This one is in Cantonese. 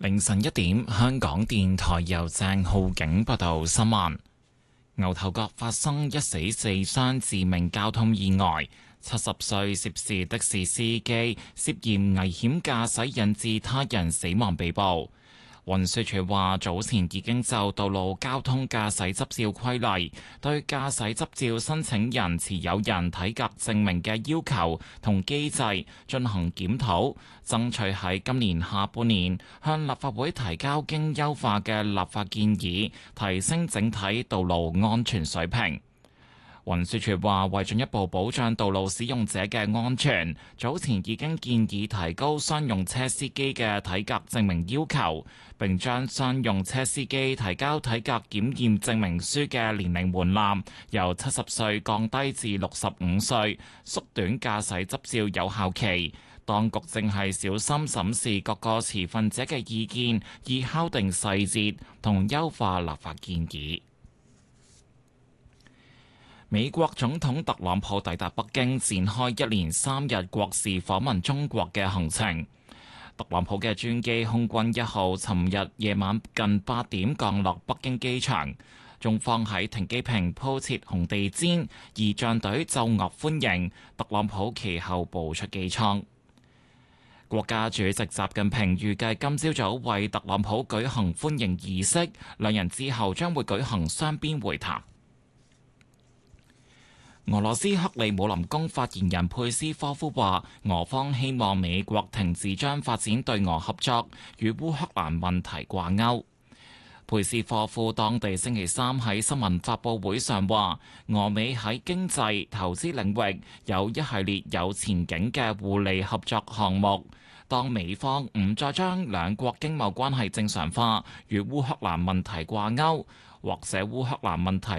凌晨1點，香港電台由鄭浩景報道新聞。牛頭角發生1死4傷致命交通意外，70歲涉事的士司機涉嫌危險駕駛引致他人死亡被捕。運輸署話，早前已經就道路交通駕駛執照規例對駕駛執照申請人持有人體格證明嘅要求同機制進行檢討，爭取喺今年下半年向立法會提交經優化嘅立法建議，提升整體道路安全水平。運輸署話，為進一步保障道路使用者嘅安全，早前已經建議提高商用車司機嘅體格證明要求，並將商用車司機提交體格檢驗證明書嘅年齡門檻由70歲降低至65歲，縮短駕駛執照有效期。當局正係小心審視各個持份者嘅意見，以敲定細節同優化立法建議。美國總統特朗普抵達北京，展開1連3日國事訪問中國嘅行程。特朗普嘅專機空軍1號尋日夜晚近8點降落北京機場，中方喺停機坪鋪設紅地毯，儀仗隊奏樂歡迎。特朗普其後步出機艙。國家主席習近平預計今朝早為特朗普舉行歡迎儀式，兩人之後將會舉行雙邊會談。俄羅斯克里姆林宮發言人佩斯科夫話，俄方希望美國停止將發展對俄合作與烏克蘭問題掛鈎。佩斯科夫當地星期三喺新聞發佈會上話，俄美喺經濟、投資領域有一系列有前景嘅互利合作項目。當美方唔再將兩國經貿關係正常化與烏克蘭問題掛鈎，或者烏克蘭問題